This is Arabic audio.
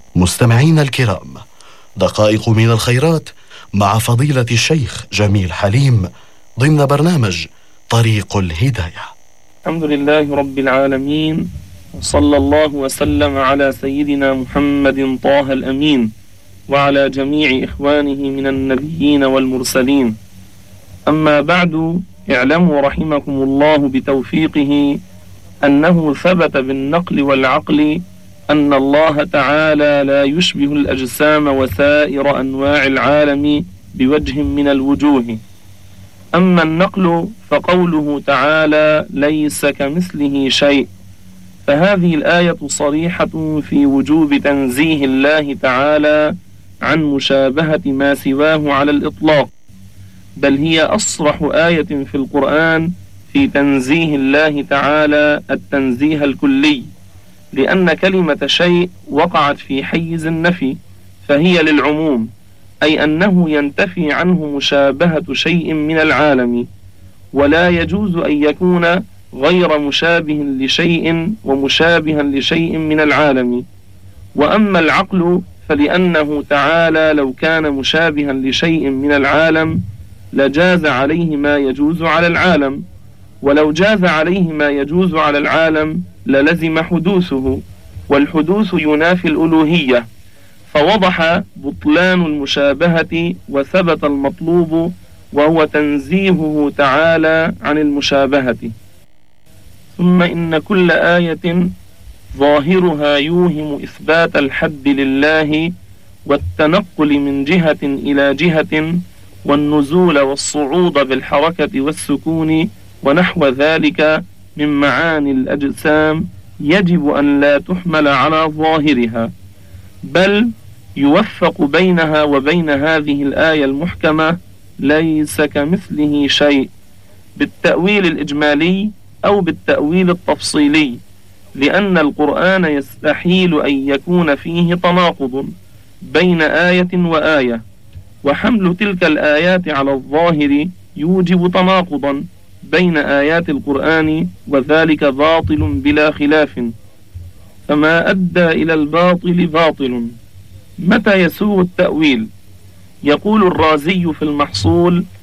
مستمعين الكرام، دقائق من الخيرات مع فضيلة الشيخ جميل حليم ضمن برنامج طريق الهداية. الحمد لله رب العالمين، وصلى الله وسلم على سيدنا محمد طه الأمين وعلى جميع إخوانه من النبيين والمرسلين. أما بعد، اعلموا رحمكم الله بتوفيقه أنه ثبت بالنقل والعقل أن الله تعالى لا يشبه الأجسام وسائر أنواع العالم بوجه من الوجوه. أما النقل فقوله تعالى ليس كمثله شيء، فهذه الآية صريحة في وجوب تنزيه الله تعالى عن مشابهة ما سواه على الإطلاق، بل هي أصرح آية في القرآن في تنزيه الله تعالى التنزيه الكلي، لأن كلمة شيء وقعت في حيز النفي فهي للعموم، أي أنه ينتفي عنه مشابهة شيء من العالم، ولا يجوز أن يكون غير مشابه لشيء ومشابها لشيء من العالم. وأما العقل فلأنه تعالى لو كان مشابها لشيء من العالم لجاز عليه ما يجوز على العالم، ولو جاز عليه ما يجوز على العالم للزم حدوثه، والحدوث ينافي الألوهية، فوضح بطلان المشابهة وثبت المطلوب وهو تنزيهه تعالى عن المشابهة. ثم إن كل آية ظاهرها يوهم إثبات الحد لله والتنقل من جهة إلى جهة والنزول والصعود بالحركة والسكون ونحو ذلك من معاني الأجسام يجب أن لا تحمل على ظاهرها، بل يوفق بينها وبين هذه الآية المحكمة ليس كمثله شيء بالتأويل الإجمالي أو بالتأويل التفصيلي، لأن القرآن يستحيل أن يكون فيه تناقض بين آية وآية، وحمل تلك الآيات على الظاهر يوجب تناقضا بين آيات القرآن، وذلك باطل بلا خلاف، فما أدى إلى الباطل باطل. متى يسوء التأويل؟ يقول الرازي في المحصول